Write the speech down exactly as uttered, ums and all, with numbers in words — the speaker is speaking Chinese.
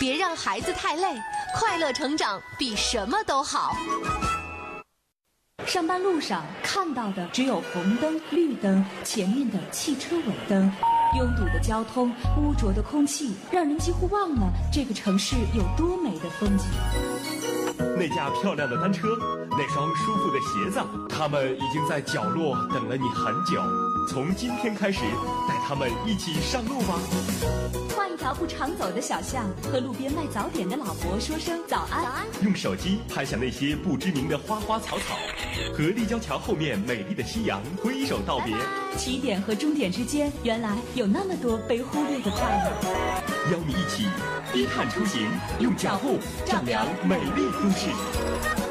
别让孩子太累，快乐成长比什么都好。 上班路上看到的只有红灯、绿灯，前面的汽车尾灯，拥堵的交通，污浊的空气，让人几乎忘了这个城市有多美的风景。 那架漂亮的单车，那双舒服的鞋子，他们已经在角落等了你很久。从今天开始，带他们一起上路吧。 换一条不常走的小巷，和路边卖早点的老伯说声早安。早安。 用手机拍下那些不知名的花花草草，和立交桥后面美丽的夕阳挥手道别。 起点和终点之间，原来有那么多被忽略的快乐。 邀你一起低碳出行，用脚步丈量美丽都市。